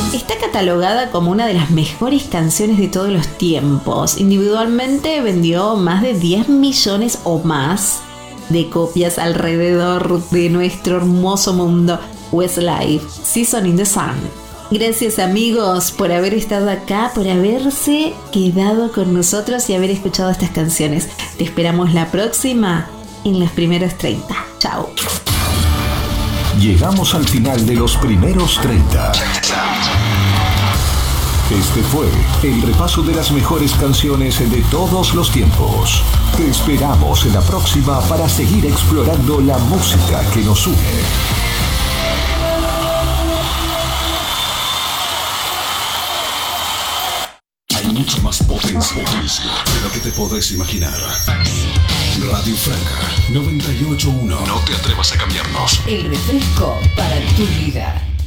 Está catalogada como una de las mejores canciones de todos los tiempos. Individualmente vendió más de 10 millones o más de copias alrededor de nuestro hermoso mundo. Westlife, Season in the Sun. Gracias amigos por haber estado acá, por haberse quedado con nosotros y haber escuchado estas canciones. Te esperamos la próxima en los primeros 30. Chao. Llegamos al final de los primeros 30. Este fue el repaso de las mejores canciones de todos los tiempos. Te esperamos en la próxima para seguir explorando la música que nos une. Hay mucha más potencia de lo que te podés imaginar. Radio Franca 98.1. No te atrevas a cambiarnos. El refresco para tu vida.